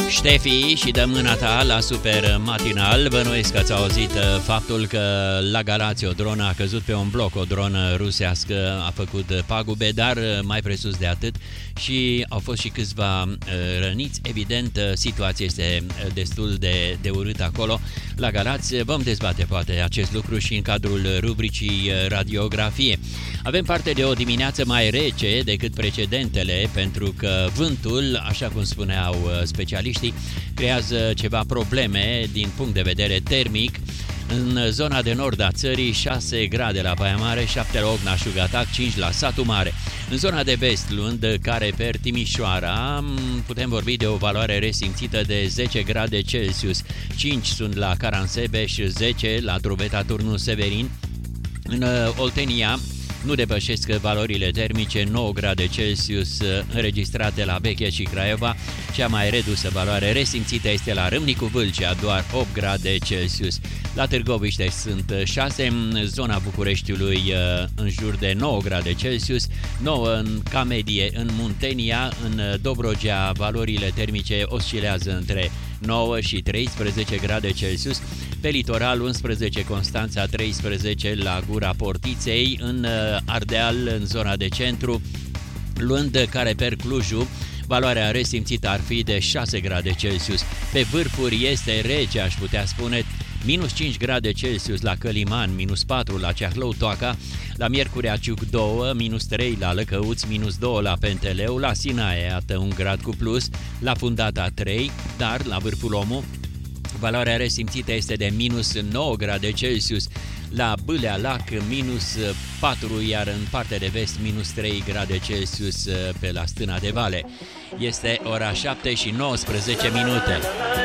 Ștefi și dă mâna ta la Super Matinal. Bănuiesc că ați auzit faptul că la Galați o dronă a căzut pe un bloc, o dronă rusească a făcut pagube, dar mai presus de atât și au fost și câțiva răniți. Evident, situația este destul de urâtă acolo la Galați. Vom dezbate poate acest lucru și în cadrul rubricii Radiografie. Avem parte de o dimineață mai rece decât precedentele, pentru că vântul, așa cum spuneau specialiștii, creează ceva probleme din punct de vedere termic. În zona de nord a țării 6 grade la Baia Mare, 7 la Ogna, Șugatac, 5 la Satu Mare. În zona de vest, luând Careper, Timișoara, putem vorbi de o valoare resimțită de 10 grade Celsius. 5 sunt la Caransebeș, 10 la Drobeta, Turnul Severin. În Oltenia nu depășesc valorile termice 9 grade Celsius înregistrate la Veche și Craiova. Cea mai redusă valoare resimțită este la Râmnicu Vâlcea, doar 8 grade Celsius. La Târgoviște sunt 6, în zona Bucureștiului în jur de 9 grade Celsius, 9 ca medie în Muntenia, în Dobrogea valorile termice oscilează între 9 și 13 grade Celsius, pe litoral 11 Constanța, 13 la Gura Portiței, în Ardeal, în zona de centru, luând Careper Clujul, valoarea resimțită ar fi de 6 grade Celsius. Pe vârfuri este rece, aș putea spune, minus 5 grade Celsius la Căliman, minus 4 la Ceahlău Toaca, la Miercurea Ciuc 2, minus 3 la Lăcăuți, minus 2 la Penteleu, la Sinaia, iată, 1 grad cu plus, la Fundata 3, dar la Vârful Omu valoarea resimțită este de minus 9 grade Celsius, la Bâlea Lac minus 4, iar în partea de vest minus 3 grade Celsius pe la Stâna de Vale. Este ora 7 și 19 minute.